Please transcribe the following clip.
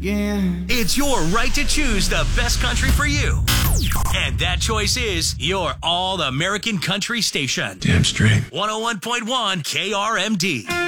again. It's your right to choose the best country for you. And that choice is your All-American Country Station. Damn straight. 101.1 KRMD.